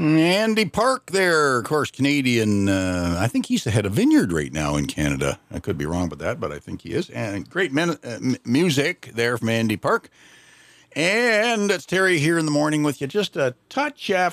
Andy Park there, of course, Canadian. I think he's the head of Vineyard right now in Canada. I could be wrong about that, but I think he is. And great music there from Andy Park. And it's Terry here in the morning with you. Just a touch after.